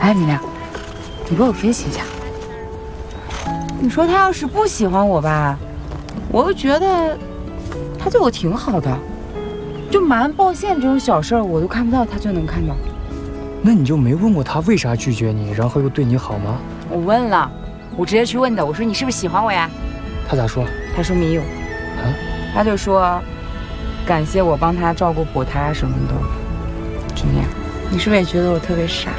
哎，明亮，你给我分析一下。你说他要是不喜欢我吧，我又觉得他对我挺好的，就马鞍抱线这种小事儿我都看不到，他就能看到。 那你就没问过他为啥拒绝你，然后又对你好吗？ 我问了，我直接去问的，我说你是不是喜欢我呀？ 他咋说？ 他说没有。 啊？ 他就说感谢我帮他照顾补胎什么的。就那样，你是不是也觉得我特别傻？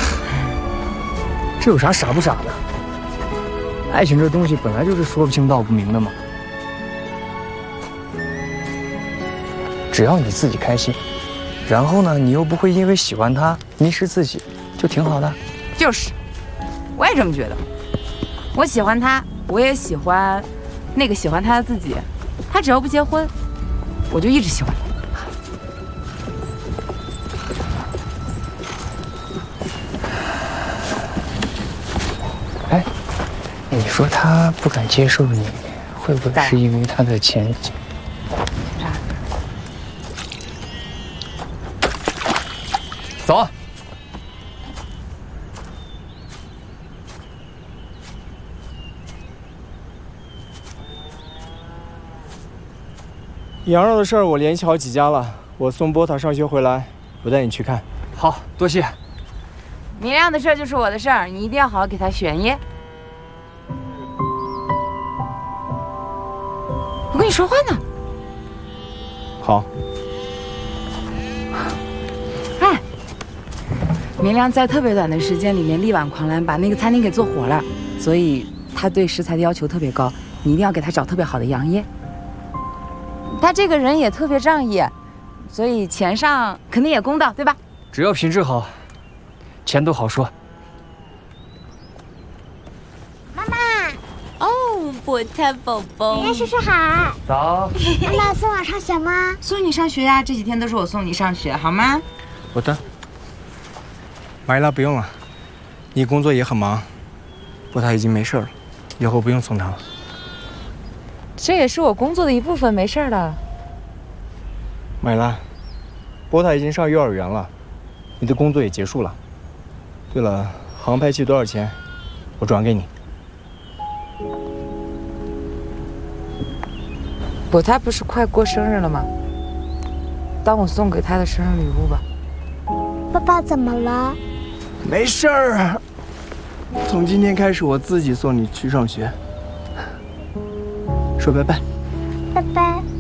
这有啥傻不傻的？爱情这东西本来就是说不清道不明的嘛。只要你自己开心，然后呢，你又不会因为喜欢他迷失自己，就挺好的。 就是，我也这么觉得。我喜欢他，我也喜欢那个喜欢他的自己。他只要不结婚，我就一直喜欢他。 哎，你说他不敢接受你，会不会是因为他的前景？走啊。 羊肉的事儿我联系好几家了，我送波塔上学回来，我带你去看。 好，多谢。 明亮的事儿就是我的事儿，你一定要好好给他选耶。我跟你说话呢。 好。 哎，明亮在特别短的时间里面力挽狂澜，把那个餐厅给做火了，所以他对食材的要求特别高，你一定要给他找特别好的羊耶。他这个人也特别仗义，所以钱上肯定也公道，对吧？ 只要品质好，钱都好说。 妈妈， 哦，波塔宝宝， 明亮叔叔好。 早。 妈妈送我上学吗？ 送你上学呀，这几天都是我送你上学，好吗？ 我的。玛丽拉不用了，你工作也很忙，波塔已经没事了，以后不用送他了。 这也是我工作的一部分，没事的。 玛丽拉，波塔已经上幼儿园了，你的工作也结束了。对了，航拍器多少钱？我转给你。 不，他不是快过生日了吗？当我送给他的生日礼物吧。 爸爸怎么了？ 没事儿，从今天开始我自己送你去上学。说拜拜。 拜拜。